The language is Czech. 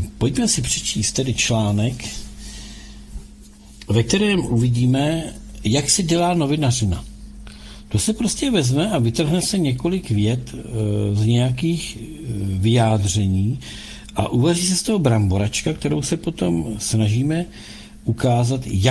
Pojďme si přečíst tedy článek, ve kterém uvidíme, jak se dělá novinařina. To se prostě vezme a vytrhne se několik vět z nějakých vyjádření a uvaří se z toho bramboračka, kterou se potom snažíme ukázat, jak